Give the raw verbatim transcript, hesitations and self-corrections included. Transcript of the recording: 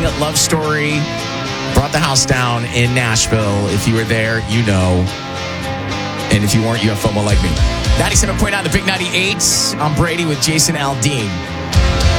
love story. Brought the house down in Nashville. If you were there, you know. And if you weren't, you have FOMO like me. ninety-seven point nine, the Big ninety-eight. I'm Brady with Jason Aldean.